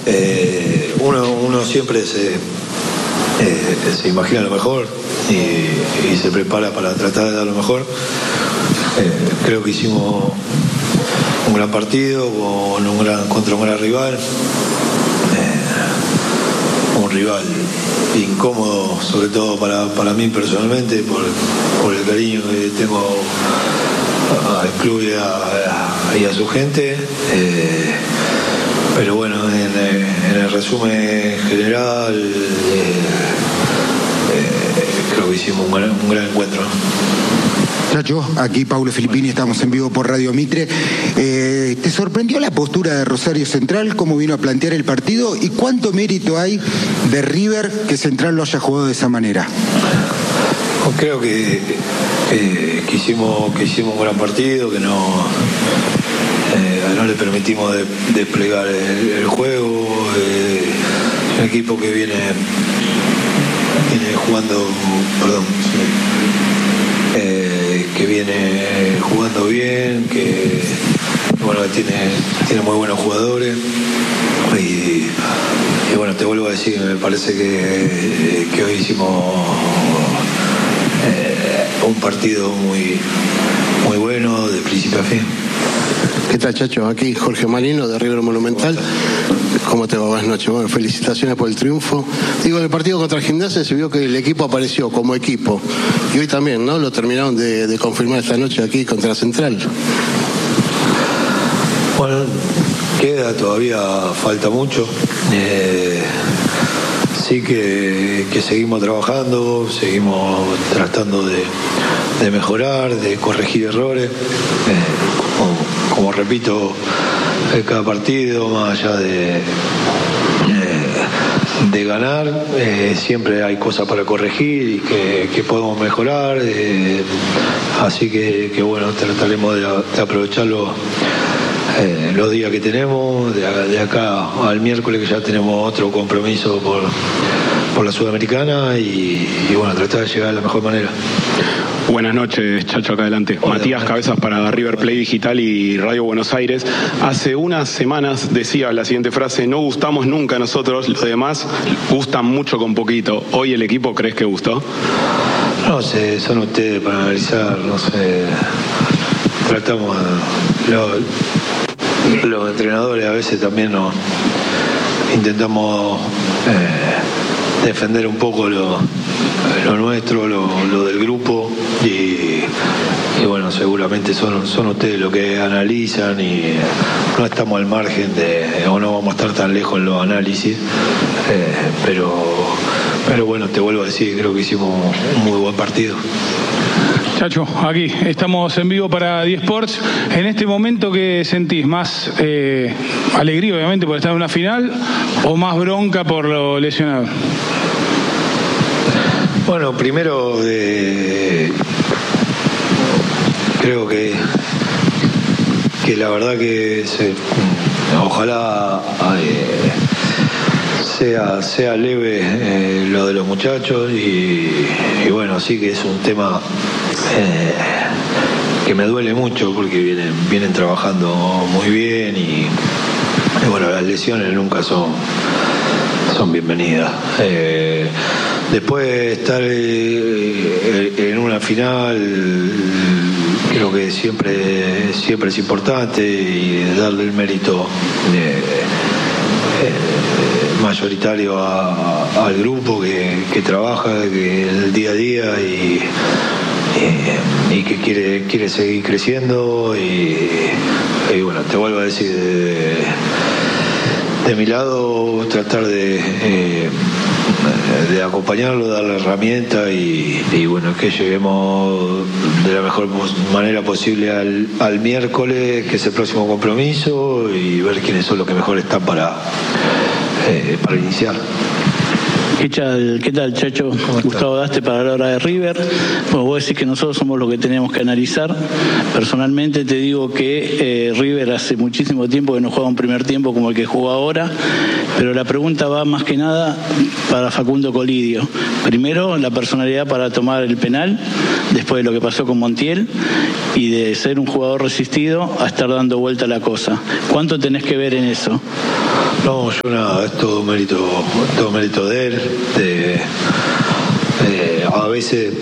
uno siempre se imagina lo mejor y se prepara para tratar de dar lo mejor. Creo que hicimos un gran partido contra un gran rival. Un rival incómodo, sobre todo para mí personalmente, por el cariño que tengo al club y a su gente. Pero bueno, en el resumen general, creo que hicimos un gran encuentro. Chacho, aquí Paulo Filippini, estamos en vivo por Radio Mitre. ¿Te sorprendió la postura de Rosario Central, cómo vino a plantear el partido y cuánto mérito hay de River que Central lo haya jugado de esa manera? Creo que hicimos un gran partido, que no le permitimos desplegar el juego. Un equipo que viene jugando, que viene jugando bien, que bueno, tiene muy buenos jugadores y bueno, te vuelvo a decir, me parece que hoy hicimos un partido muy bueno de principio a fin. ¿Qué tal, Chacho? Aquí Jorge Marino de River Monumental. ¿Cómo te va? Buenas noches. Bueno, felicitaciones por el triunfo. Digo, en el partido contra el Gimnasia se vio que el equipo apareció como equipo. Y hoy también, ¿no? Lo terminaron de confirmar esta noche aquí contra Central. Bueno, todavía falta mucho. Sí que seguimos trabajando, seguimos tratando de mejorar, de corregir errores. Como repito, cada partido, más allá de ganar, siempre hay cosas para corregir y que podemos mejorar. Así que bueno, trataremos de aprovecharlo los días que tenemos, de acá al miércoles, que ya tenemos otro compromiso por la Sudamericana y bueno, tratar de llegar de la mejor manera. Buenas noches, Chacho, acá adelante. Hola, Matías Cabezas para River Play Digital y Radio Buenos Aires. Hace unas semanas decía la siguiente frase: no gustamos nunca nosotros, los demás gustan mucho con poquito. ¿Hoy el equipo crees que gustó? No sé, son ustedes para analizar, no sé. Tratamos, los entrenadores a veces también intentamos defender un poco lo nuestro, lo del grupo y bueno, seguramente son ustedes los que analizan y no estamos al margen o no vamos a estar tan lejos en los análisis, pero bueno, te vuelvo a decir, creo que hicimos un muy buen partido. Chacho, aquí estamos en vivo para D-Sports. En este momento, ¿qué sentís? ¿Más alegría, obviamente, por estar en una final o más bronca por lo lesionado? Bueno, primero creo que la verdad que ojalá sea leve lo de los muchachos y bueno, sí que es un tema que me duele mucho porque vienen trabajando muy bien y bueno, las lesiones nunca son bienvenidas. Después de estar en una final, creo que siempre es importante y darle el mérito mayoritario al grupo que trabaja, que el día a día y que quiere seguir creciendo y bueno, te vuelvo a decir, de mi lado tratar de acompañarlo, darle herramientas y bueno, que lleguemos de la mejor manera posible al miércoles, que es el próximo compromiso, y ver quiénes son los que mejor están para iniciar. ¿Qué tal, Chacho? Gustavo Daste para la hora de River. Bueno, vos decís que nosotros somos los que tenemos que analizar. Personalmente te digo que River hace muchísimo tiempo que no juega un primer tiempo como el que jugó ahora, pero la pregunta va más que nada para Facundo Colidio. Primero, la personalidad para tomar el penal, después de lo que pasó con Montiel, y de ser un jugador resistido a estar dando vuelta a la cosa. ¿Cuánto tenés que ver en eso? No, yo nada, es todo mérito de él. A veces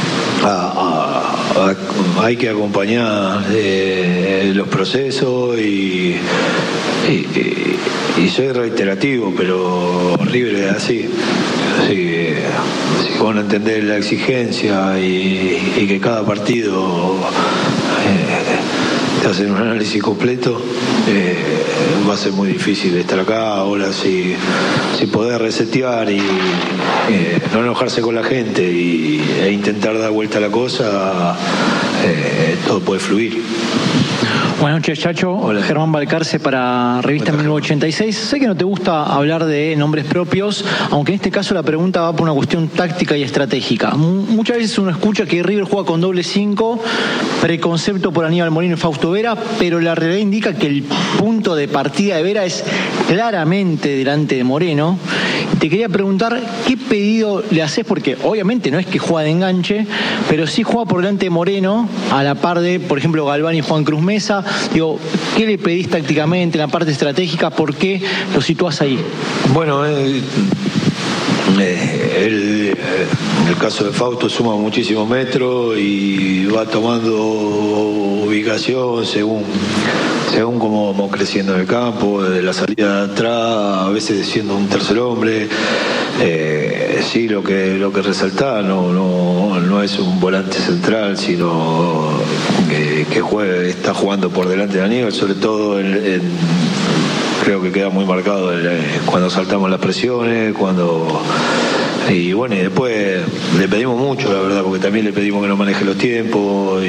hay que acompañar los procesos y soy reiterativo, pero River es así. Si vos no entendés la exigencia y que cada partido te hacen un análisis completo, va a ser muy difícil estar acá. Ahora si podés resetear y no enojarse con la gente e intentar dar vuelta a la cosa, todo puede fluir. Buenas noches, Chacho. Hola. Germán Balcarce para Revista 1986. Sé que no te gusta hablar de nombres propios, aunque en este caso la pregunta va por una cuestión táctica y estratégica. Muchas veces uno escucha que River juega con doble 5, preconcepto por Aníbal Moreno y Fausto Vera, pero la realidad indica que el punto de partida de Vera es claramente delante de Moreno. Te quería preguntar qué pedido le haces, porque obviamente no es que juega de enganche, pero sí juega por delante de Moreno, a la par de, por ejemplo, Galván y Juan Cruz Mesa. Digo, ¿qué le pedís tácticamente en la parte estratégica? ¿Por qué lo situás ahí? Bueno, el caso de Fausto suma muchísimos metros y va tomando ubicación según cómo vamos creciendo en el campo, de la salida de atrás, a veces siendo un tercer hombre. Sí, lo que resaltaba no es un volante central, sino que está jugando por delante de Aníbal, sobre todo creo que queda muy marcado cuando saltamos las presiones, y bueno, y después le pedimos mucho, la verdad, porque también le pedimos que no maneje los tiempos